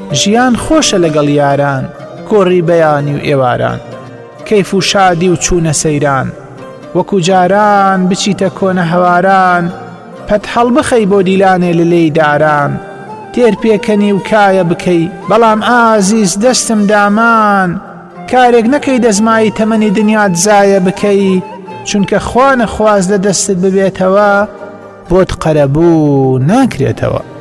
ژیان خۆشە لەگەڵ یاران، گۆڕی بەیانی و ئێواران، کەیف و شادی و چوونە سەیران، وەکو جاران بچیتە کۆنە هەواران، پەت هەڵبخەی بۆ دیلانێ لە لێی داران، تێر پێکەنی و کایە بکەی بەڵام ئازیز دەستم دامان، کارێک نەکەی دەزمایی تەمەنی دنیات زایە بکەی، چونکە خوا نەخواز لە دەستت ببێتەوە بۆت قەرەبوو ناکرێتەوە.